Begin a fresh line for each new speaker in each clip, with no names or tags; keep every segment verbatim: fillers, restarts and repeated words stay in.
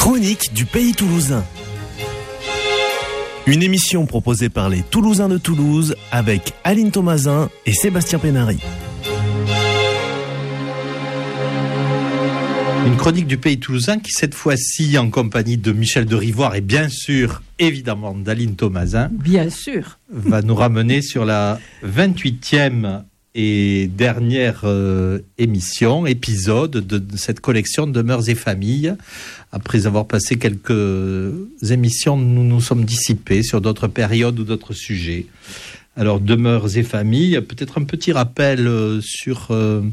Chronique du Pays Toulousain. Une émission proposée par les Toulousains de Toulouse avec Aline Thomasin et Sébastien Pénary.
Une chronique du Pays Toulousain qui, cette fois-ci, en compagnie de Michel de Rivoire et bien sûr, évidemment, d'Aline Thomasin.
Bien sûr.
Va nous ramener sur la vingt-huitième et dernière euh, émission, épisode de, de cette collection de Mœurs et Familles. Après avoir passé quelques émissions, nous nous sommes dissipés sur d'autres périodes ou d'autres sujets. Alors, de Mœurs et Familles, peut-être un petit rappel euh, sur euh,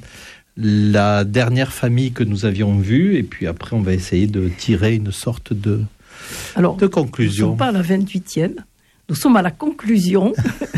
la dernière famille que nous avions vue, et puis après, on va essayer de tirer une sorte de,
Alors,
de conclusion.
Nous ne sommes pas à la vingt-huitième, nous sommes à la conclusion.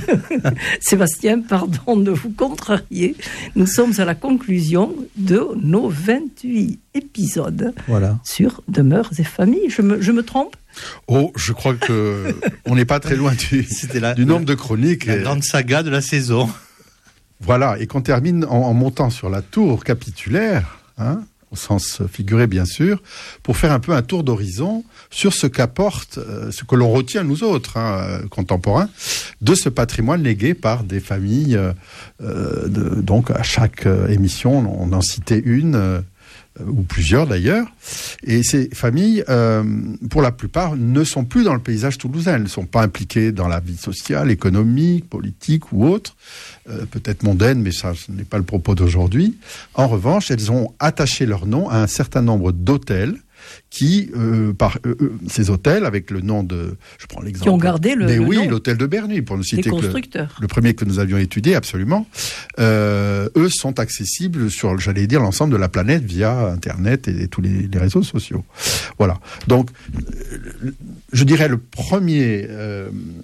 Sébastien, pardon de vous contrarier. Nous sommes à la conclusion de nos vingt-huit épisodes
voilà.
sur de Mœurs et Familles. Je me, je me trompe ?
Oh, je crois que on n'est pas très loin du,
la,
du nombre de chroniques.
La grande saga de la saison.
Voilà, et qu'on termine en, en montant sur la tour capitulaire, hein, au sens figuré bien sûr, pour faire un peu un tour d'horizon sur ce qu'apporte, euh, ce que l'on retient nous autres, hein, contemporains, de ce patrimoine légué par des familles. Euh, de, donc à chaque euh, émission, on en citait une, euh, ou plusieurs d'ailleurs. Et ces familles, euh, pour la plupart, ne sont plus dans le paysage toulousain. Elles ne sont pas impliquées dans la vie sociale, économique, politique ou autre. Euh, peut-être mondaine, mais ça, ce n'est pas le propos d'aujourd'hui. En revanche, elles ont attaché leur nom à un certain nombre d'hôtels qui, euh, par euh, ces hôtels, avec le nom de... Je prends l'exemple...
Qui ont gardé le,
mais
le
oui,
nom
l'hôtel de Bernuy, pour ne citer
des
que
constructeurs.
Le, le premier que nous avions étudié, absolument. Euh, eux sont accessibles sur, j'allais dire, l'ensemble de la planète via Internet et, et tous les, les réseaux sociaux. Voilà. Donc, euh, je dirais le premier euh,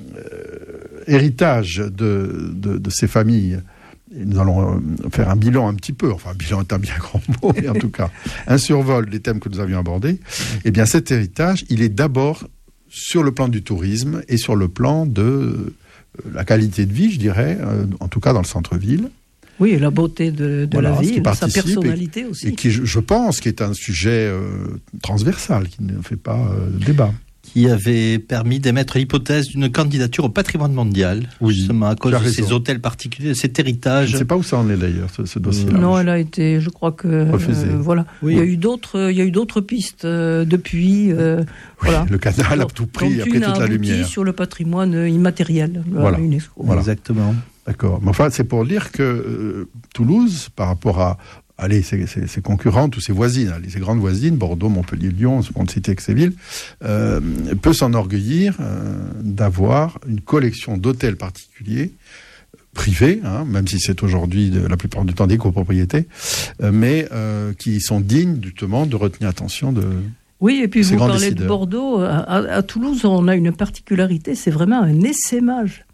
euh, héritage de, de, de ces familles. Et nous allons faire un bilan un petit peu, enfin un bilan est un bien grand mot, mais en tout cas un survol des thèmes que nous avions abordés. Eh bien cet héritage, il est d'abord sur le plan du tourisme et sur le plan de la qualité de vie, je dirais, en tout cas dans le centre-ville.
Oui, et la beauté de, de
voilà,
la ville, sa personnalité
et,
aussi.
Et qui, je, je pense, qui est un sujet euh, transversal, qui ne fait pas euh, débat.
Qui avait permis d'émettre l'hypothèse d'une candidature au patrimoine mondial, oui, justement à cause de ces hôtels particuliers, de cet héritage.
Je ne sais pas où ça en est d'ailleurs, ce, ce dossier-là.
Non, elle a été, je crois que...
refusée.
Euh, voilà.
Oui.
Il y a eu d'autres, il y a eu d'autres pistes euh, depuis. Euh,
oui,
voilà.
Le canal Alors, a tout pris après toute la lumière.
Sur le patrimoine immatériel,
voilà.
l'UNESCO.
Voilà. Exactement.
D'accord. Mais enfin, c'est pour dire que euh, Toulouse, par rapport à allez, ses, ses, ses concurrentes ou ses voisines, allez, ses grandes voisines, Bordeaux, Montpellier, Lyon, on ne citer que ces villes, euh, peut s'enorgueillir euh, d'avoir une collection d'hôtels particuliers, privés, hein, même si c'est aujourd'hui de, la plupart du temps des copropriétés, euh, mais euh, qui sont dignes justement de retenir l'attention de...
Oui, et puis vous parlez
décideurs.
de Bordeaux. À, à Toulouse, on a une particularité, c'est vraiment un essaimage.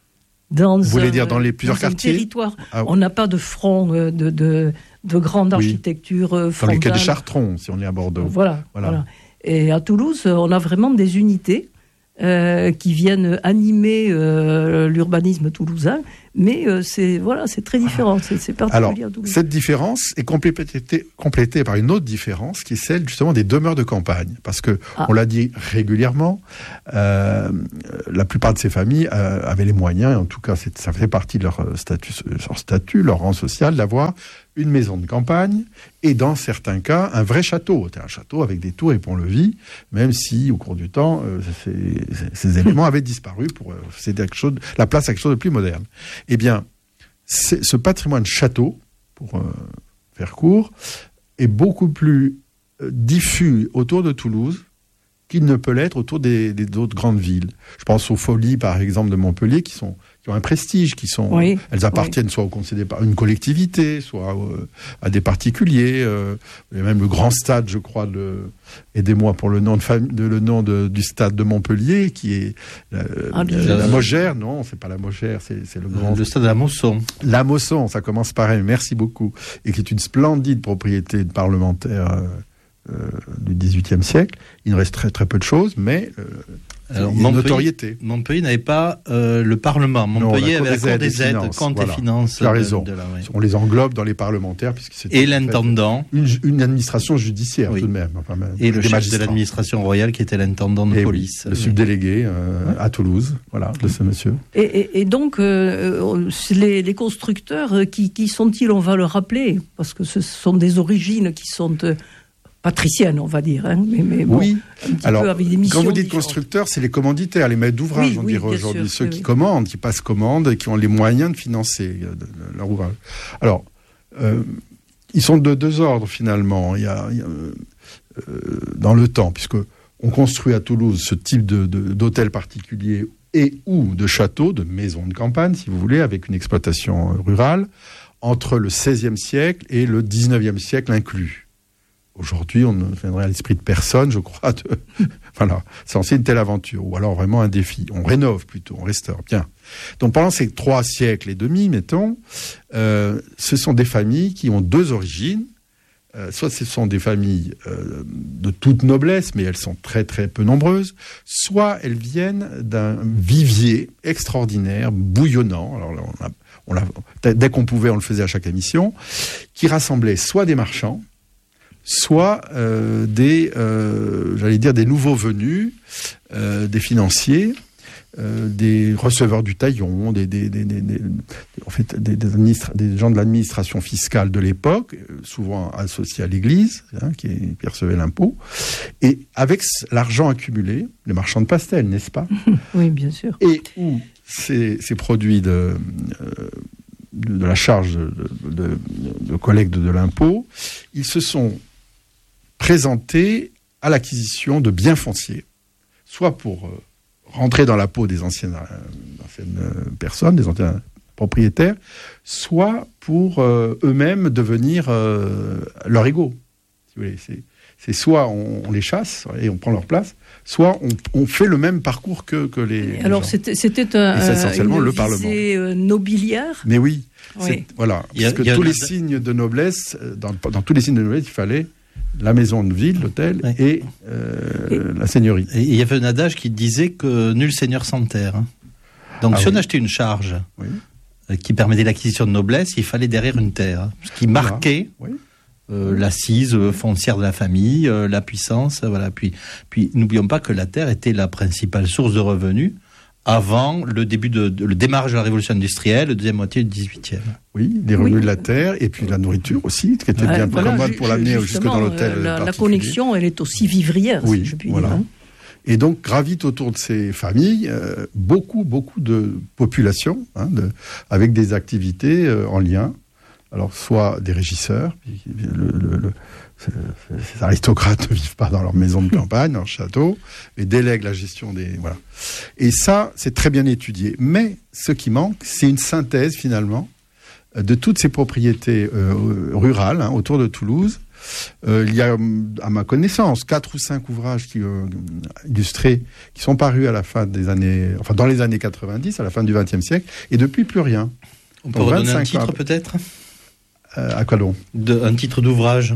Dans
vous voulez
un,
dire dans les plusieurs
dans
quartiers
territoire.
Ah,
on n'a pas de front de, de, de, de grande architecture
oui.
frontale.
Dans les quais de Chartrons, si on est à Bordeaux.
Voilà,
voilà.
voilà. Et à Toulouse, on a vraiment des unités euh, qui viennent animer euh, l'urbanisme toulousain, mais euh, c'est voilà, c'est très différent, c'est, c'est particulier
Alors,
à Toulouse.
Cette différence est complétée, complétée par une autre différence qui est celle justement des demeures de campagne, parce que ah. on l'a dit régulièrement, euh, la plupart de ces familles euh, avaient les moyens, et en tout cas c'est, ça fait partie de leur statut, leur statut, leur rang social, d'avoir une maison de campagne et dans certains cas un vrai château, un château avec des tours et pont-levis, même si au cours du temps euh, ces, ces éléments avaient disparu pour euh, céder quelque chose, la place à quelque chose de plus moderne. Eh bien, c'est, ce patrimoine château, pour euh, faire court, est beaucoup plus euh, diffus autour de Toulouse qu'il ne peut l'être autour des, des autres grandes villes. Je pense aux Folies, par exemple, de Montpellier, qui, sont, qui ont un prestige, qui sont,
oui,
elles appartiennent
oui.
soit au concédé par une collectivité, soit euh, à des particuliers. Euh, il y a même le grand stade, je crois, de, aidez-moi pour le nom, de fami- de, le nom de, du stade de Montpellier, qui est euh,
ah,
la, la Mogère. Non, c'est pas la Mogère, c'est, c'est le grand...
Le stade de la Mosson.
La Mosson, ça commence pareil, merci beaucoup. Et qui est une splendide propriété de parlementaire... Euh, Euh, du dix-huitième siècle. Il ne reste très, très peu de choses, mais euh,
Alors,
une
Montpellier,
notoriété.
Montpellier n'avait pas euh, le Parlement. Montpellier
non,
avait la Cour des aides,
finances,
comptes
voilà.
et finances.
Tu as raison.
De, de la, ouais.
On les englobe dans les parlementaires. Puisque c'est
et l'intendant.
Une, une administration judiciaire,
oui.
tout de même. Enfin, même
et le chef
magistrats.
de l'administration royale qui était l'intendant de
et
police.
Oui, le subdélégué euh, à Toulouse, voilà, de ce monsieur.
Et, et, et donc, euh, les, les constructeurs, qui, qui sont-ils, on va le rappeler, parce que ce sont des origines qui sont... Euh, patricienne, on va dire, hein, mais, mais bon,
oui.
un petit
Alors,
peu avec des missions
quand vous dites
différentes.
constructeurs, c'est les commanditaires, les maîtres d'ouvrage,
oui,
on
oui,
dirait aujourd'hui,
sûr,
ceux
oui,
qui
oui.
commandent, qui passent commande et qui ont les moyens de financer de, de, de leur ouvrage. Alors, euh, ils sont de deux ordres finalement. Il y a, il y a euh, dans le temps, puisque on construit à Toulouse ce type de, de, d'hôtels particuliers et ou de châteaux, de maisons de campagne, si vous voulez, avec une exploitation rurale, entre le seizième siècle et le dix-neuvième siècle inclus. Aujourd'hui, on ne viendrait à l'esprit de personne, je crois, de... voilà, c'est censé une telle aventure, ou alors vraiment un défi. On rénove plutôt, on restaure, bien. Donc pendant ces trois siècles et demi, mettons, euh, ce sont des familles qui ont deux origines. Euh, soit ce sont des familles euh, de toute noblesse, mais elles sont très très peu nombreuses, soit elles viennent d'un vivier extraordinaire, bouillonnant, alors là, on a, on l'a, dès qu'on pouvait, on le faisait à chaque émission, qui rassemblait soit des marchands, soit euh, des, euh, j'allais dire, des nouveaux venus, euh, des financiers, euh, des receveurs du taillon, des, des, des, des, des, en fait, des, des, administra- des gens de l'administration fiscale de l'époque, souvent associés à l'Église, hein, qui percevaient l'impôt, et avec l'argent accumulé, les marchands de pastels, n'est-ce pas ?
Oui, bien sûr.
Et où ces, ces produits de... Euh, de, de la charge de, de, de, de collecte de l'impôt, ils se sont présentés à l'acquisition de biens fonciers, soit pour euh, rentrer dans la peau des anciennes, euh, anciennes euh, personnes, des anciens propriétaires, soit pour euh, eux-mêmes devenir euh, leur égaux. Si vous voulez, c'est, c'est soit on, on les chasse et on prend leur place, soit on, on fait le même parcours que, que les, les
Alors
gens.
c'était, c'était un,
Et c'est essentiellement
une
le
visée
Parlement.
nobiliaire.
Mais oui,
Oui.
c'est, voilà,
Il y a-
parce que
il y a
tous
un-
les signes de noblesse, dans, dans tous les signes de noblesse, il fallait la maison de ville, l'hôtel,
Ouais.
et, euh, la seigneurie.
Et il y avait un adage qui disait que nul seigneur sans terre. hein. Donc
Ah
si
oui.
on achetait une charge
Oui.
euh, qui permettait l'acquisition de noblesse, il fallait derrière une terre, hein, ce qui marquait
Oui.
euh, l'assise euh, foncière de la famille, euh, la puissance, euh, voilà. Puis, puis n'oublions pas que la terre était la principale source de revenus avant le début de, de- le démarrage de la révolution industrielle, la deuxième moitié du dix-huitième.
Oui, les revenus
Oui.
de la terre, et puis la nourriture aussi, qui était
Ouais,
bien
voilà,
commode
ju-
pour l'amener
ju-
jusque
justement,
dans l'hôtel.
euh, La, la
particulier.
connexion, elle est aussi vivrière,
Oui,
si je puis
voilà.
dire. hein.
Et donc gravitent autour de ces familles euh, beaucoup, beaucoup de populations, hein, de, avec des activités euh, en lien. Alors, soit des régisseurs, puis le, le, le, ces, ces aristocrates ne vivent pas dans leur maison de campagne, dans leur château, et délèguent la gestion des... Voilà. Et ça, c'est très bien étudié. Mais ce qui manque, c'est une synthèse, finalement, de toutes ces propriétés euh, rurales hein, autour de Toulouse. Euh, il y a, à ma connaissance, quatre ou cinq ouvrages qui, euh, illustrés qui sont parus à la fin des années, enfin dans les années quatre-vingt-dix, à la fin du vingtième siècle, et depuis plus rien.
On peut
Donc,
redonner un
vingt-cinq
titre
ans.
peut-être
Euh, à quoi donc ?
de, Un titre d'ouvrage.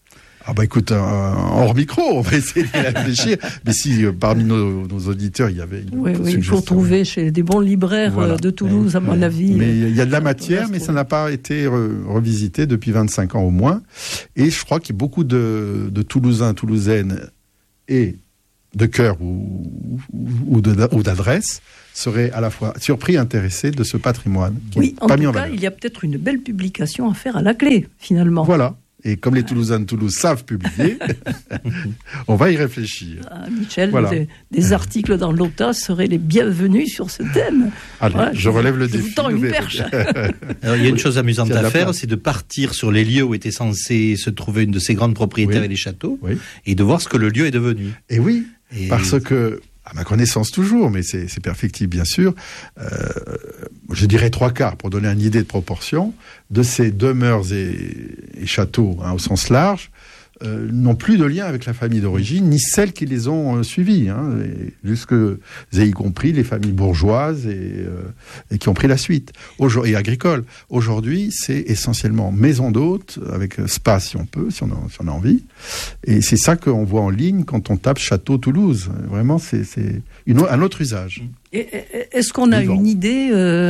Ah bah écoute, euh, hors micro, on va essayer de réfléchir. Mais si euh, parmi nos, nos auditeurs, il y avait une
Oui, oui, il
suggestion.
faut trouver chez des bons libraires
Voilà.
euh, de Toulouse, à mon avis.
Mais il y a de la
euh,
matière, mais ça n'a pas été re- revisité depuis vingt-cinq ans au moins. Et je crois qu'il y a beaucoup de, de Toulousains, Toulousaines et de cœur ou, ou, ou, de, ou d'adresse seraient à la fois surpris et intéressés de ce patrimoine qui
Oui,
n'est
en
pas
tout
mis en
cas,
valeur.
il y a peut-être une belle publication à faire à la clé, finalement.
Voilà. Et comme les Toulousains de Toulouse savent publier, on va y réfléchir.
Ah, Michel,
Voilà.
des, des articles dans l'O T A seraient les bienvenus sur ce thème.
Allez,
Voilà,
je relève le
je
défi.
vous tends
vous
une
verrez.
perche.
Alors, il y a une chose amusante
Il y a de
à
la
faire,
place.
c'est de partir sur les lieux où étaient censés se trouver une de ces grandes propriétés
Oui.
avec les châteaux,
Oui.
et de voir ce que le lieu est devenu.
Et oui,
Et
parce que, à ma connaissance toujours, mais c'est, c'est perfectible bien sûr, euh, je dirais trois quarts, pour donner une idée de proportion, de ces demeures et, et châteaux hein, au sens large, euh, n'ont plus de lien avec la famille d'origine, ni celles qui les ont euh, suivies, hein, et jusque, et y compris les familles bourgeoises et, euh, et qui ont pris la suite, Aujourd'hui, et agricoles. Aujourd'hui, c'est essentiellement maison d'hôtes, avec spa si on peut, si on a, si on a envie. Et c'est ça qu'on voit en ligne quand on tape Château Toulouse. Vraiment, c'est, c'est une, un autre usage.
Est-ce qu'on a
Vivant.
une idée,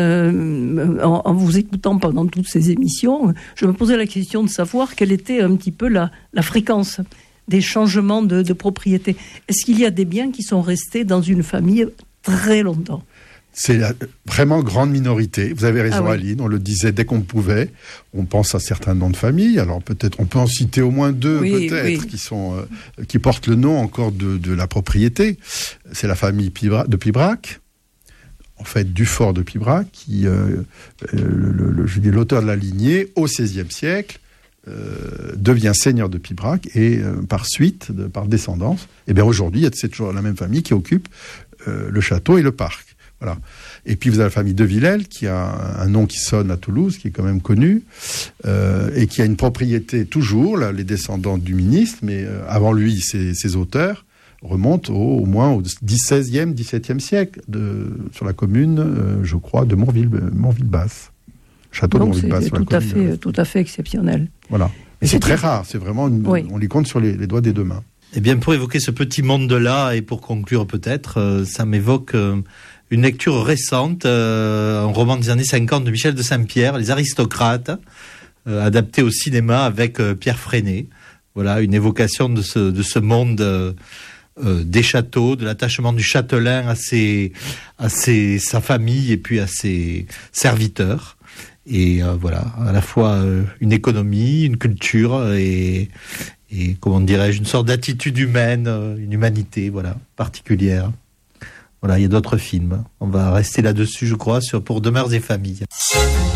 euh, en, en vous écoutant pendant toutes ces émissions, je me posais la question de savoir quelle était un petit peu la, la fréquence des changements de, de propriété. Est-ce qu'il y a des biens qui sont restés dans une famille très longtemps ?
C'est la vraiment grande minorité. Vous avez raison,
Ah oui.
Aline. On le disait dès qu'on pouvait. On pense à certains noms de famille. Alors peut-être, on peut en citer au moins deux,
Oui,
peut-être,
oui.
qui sont euh, qui portent le nom encore de, de la propriété. C'est la famille Pibra, de Pibrac. En fait, Dufort de Pibrac, qui, euh, le, le, le, je dis l'auteur de la lignée, au seizième siècle, euh, devient seigneur de Pibrac et euh, par suite, de, par descendance, et bien aujourd'hui, c'est toujours la même famille qui occupe euh, le château et le parc. Voilà. Et puis vous avez la famille de Villèle, qui a un nom qui sonne à Toulouse, qui est quand même connu, euh, et qui a une propriété toujours, là, les descendants du ministre, mais euh, avant lui, ses, ses auteurs remontent au, au moins au seizième, dix-septième siècle, de, sur la commune, euh, je crois, de Morville, Morville-Basse. Château
Donc
de Morville-Basse.
c'est
sur la
tout à,
commune,
fait,
euh,
tout à fait exceptionnel.
Voilà. Et c'est
c'est
très
tout.
rare, c'est vraiment, une,
Oui.
on les compte sur les, les doigts des deux mains.
Eh bien, pour évoquer ce petit monde-là, et pour conclure peut-être, euh, ça m'évoque euh, une lecture récente, euh, un roman des années cinquante de Michel de Saint-Pierre, Les Aristocrates, euh, adapté au cinéma avec euh, Pierre Freinet. Voilà, une évocation de ce, de ce monde euh, euh, des châteaux, de l'attachement du châtelain à, ses, à ses, sa famille et puis à ses serviteurs. Et euh, voilà, à la fois euh, une économie, une culture et, et comment dirais-je, une sorte d'attitude humaine, euh, une humanité, voilà, particulière. Voilà, il y a d'autres films. On va rester là-dessus, je crois, sur Pour Demeures et Familles.